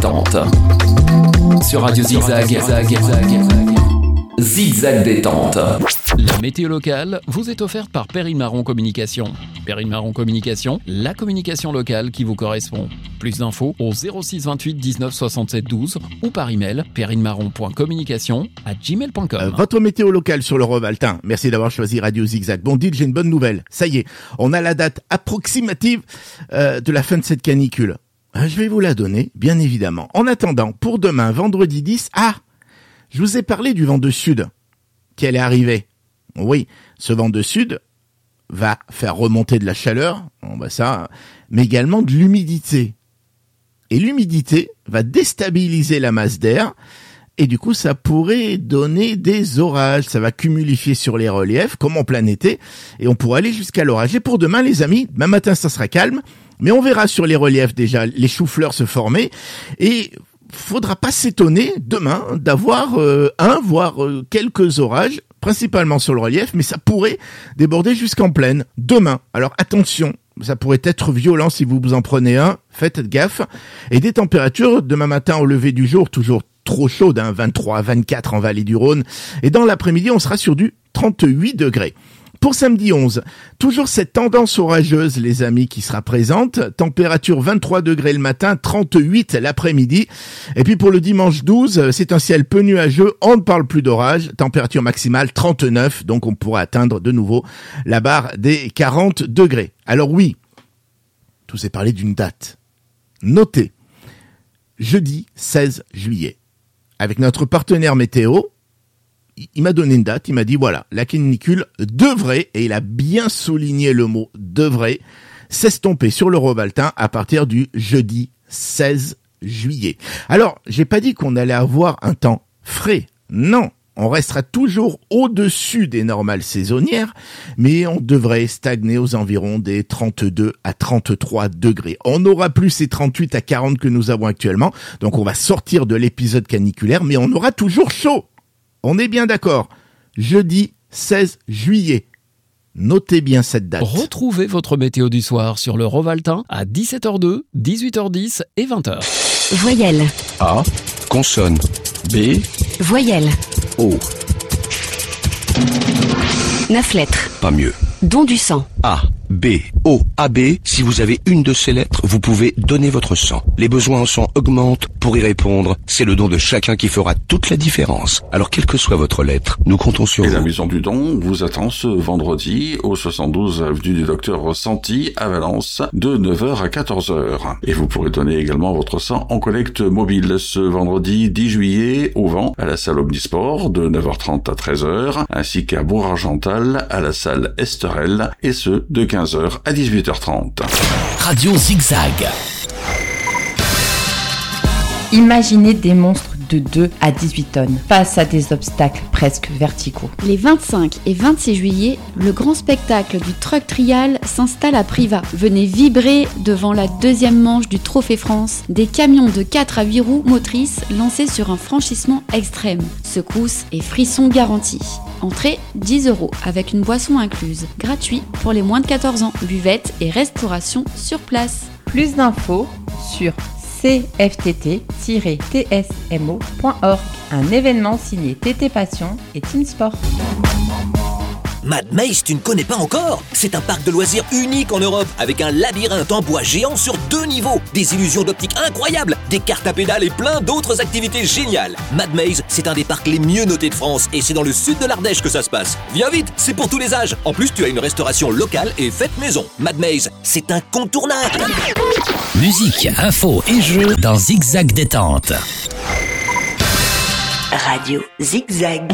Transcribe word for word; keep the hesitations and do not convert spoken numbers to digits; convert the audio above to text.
détente. Sur Radio Zigzag, Zag, Zag, Zigzag détente. La météo locale vous est offerte par Perrine Marron Communication. Perrine Marron Communication, la communication locale qui vous correspond. Plus d'infos au zéro six vingt-huit dix-neuf soixante-sept douze ou par email perrinemarron point communication arobase gmail point com. Euh, votre météo locale sur le Rovaltin. Merci d'avoir choisi Radio Zigzag. Bon, dites, j'ai une bonne nouvelle. Ça y est, on a la date approximative euh, de la fin de cette canicule. Euh, je vais vous la donner, bien évidemment. En attendant, pour demain, vendredi dix, ah, je vous ai parlé du vent de sud qui allait arriver. Oui, ce vent de sud va faire remonter de la chaleur, bon bah ça, mais également de l'humidité. Et l'humidité va déstabiliser la masse d'air, et du coup ça pourrait donner des orages. Ça va cumulifier sur les reliefs, comme en plein été, et on pourrait aller jusqu'à l'orage. Et pour demain, les amis, demain matin ça sera calme, mais on verra sur les reliefs déjà les choux-fleurs se former, et faudra pas s'étonner demain d'avoir euh, un, voire euh, quelques orages, principalement sur le relief, mais ça pourrait déborder jusqu'en plaine demain. Alors attention, ça pourrait être violent si vous vous en prenez un, faites gaffe. Et des températures demain matin au lever du jour, toujours trop chaudes, hein, vingt-trois, vingt-quatre en vallée du Rhône. Et dans l'après-midi, on sera sur du trente-huit degrés. Pour samedi onze, toujours cette tendance orageuse, les amis, qui sera présente. Température vingt-trois degrés le matin, trente-huit l'après-midi. Et puis pour le dimanche douze, c'est un ciel peu nuageux, on ne parle plus d'orage. Température maximale trente-neuf, donc on pourra atteindre de nouveau la barre des quarante degrés. Alors oui, je vous ai parlé d'une date. Notez, jeudi seize juillet, avec notre partenaire météo, il m'a donné une date, il m'a dit voilà, la canicule devrait, et il a bien souligné le mot devrait, s'estomper sur le Rovaltin à partir du jeudi seize juillet. Alors, j'ai pas dit qu'on allait avoir un temps frais, non, on restera toujours au-dessus des normales saisonnières, mais on devrait stagner aux environs des trente-deux à trente-trois degrés. On n'aura plus ces trente-huit à quarante que nous avons actuellement, donc on va sortir de l'épisode caniculaire, mais on aura toujours chaud. On est bien d'accord. Jeudi seize juillet. Notez bien cette date. Retrouvez votre météo du soir sur le Rovaltin à dix-sept heures deux, dix-huit heures dix et vingt heures. Voyelle. A. Consonne. B. Voyelle. O. Neuf lettres. Pas mieux. Don du sang. A, B, O, A B. Si vous avez une de ces lettres, vous pouvez donner votre sang. Les besoins en sang augmentent. Pour y répondre, c'est le don de chacun qui fera toute la différence. Alors, quelle que soit votre lettre, nous comptons sur Et vous. la Maison du Don vous attend ce vendredi au soixante-douze avenue du Docteur Santi à Valence de neuf heures à quatorze heures. Et vous pourrez donner également votre sang en collecte mobile ce vendredi dix juillet au Vent à la salle Omnisport de neuf heures trente à treize heures ainsi qu'à Bourg-Argental à la salle Esterel et ce de quinze heures à dix-huit heures trente. Radio Zigzag. Imaginez des monstres de deux à dix-huit tonnes face à des obstacles presque verticaux. Les vingt-cinq et vingt-six juillet, le grand spectacle du Truck Trial s'installe à Privas. Venez vibrer devant la deuxième manche du Trophée France, des camions de quatre à huit roues motrices lancés sur un franchissement extrême. Secousses et frissons garantis. Entrée dix euros avec une boisson incluse. Gratuit pour les moins de quatorze ans. Buvette et restauration sur place. Plus d'infos sur c f t t tiret t s m o point org. Un événement signé T T Passion et Team Sport. Mad Maze, tu ne connais pas encore? C'est un parc de loisirs unique en Europe, avec un labyrinthe en bois géant sur deux niveaux, des illusions d'optique incroyables, des cartes à pédales et plein d'autres activités géniales. Mad Maze, c'est un des parcs les mieux notés de France, et c'est dans le sud de l'Ardèche que ça se passe. Viens vite, c'est pour tous les âges. En plus, tu as une restauration locale et fête maison. Mad Maze, c'est incontournable. Musique, info et jeux dans Zigzag détente. Radio Zigzag.